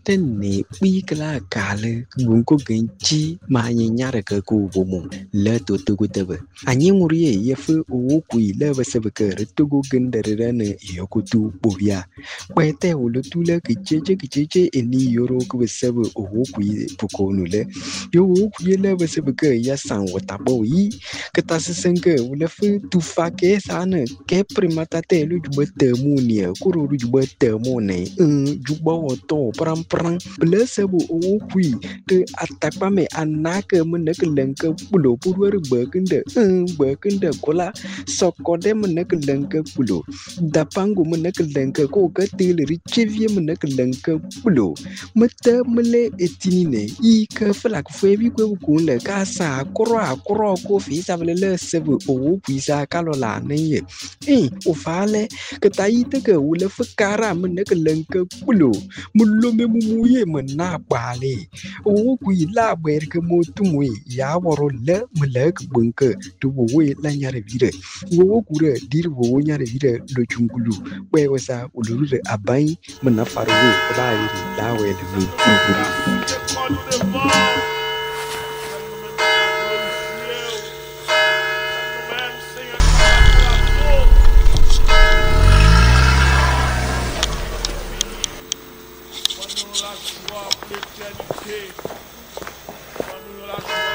Tene bikla kale gunko genchi ma nyara ke ku bomo le to tugu tebe anyi murie yefu o ku ile besebe ke tugu gendere ne yokutu bobia kwete ulutule kicheche eni yoro ku besebe o ku pukonu le yo ku ile besebe ke ya san watabo yi ketasenge ulefu tufake sana ke primata te lu jubete munie kuru jubete mone jubo to pram blessable o kui te atakpame anake meneke lenke pulo purwer bekende kola sokode meneke lenke pulo dapango meneke lenke ko katele richevie meneke lenke pulo mete mele etinine I ke flak febi kwe kunle ka sa akro ko fi sabele sebe o kui sa kalola neye o fale ke taite ke ule fukara meneke lenke pulo mulome mumuye mena bale o ku ila ber ke motumwe ya woro le mlek bunke to we la nyare vire wo kure dir wo nyare vire lo chungulu we wasa uluru abai mena farwe la iri la we Quando la sua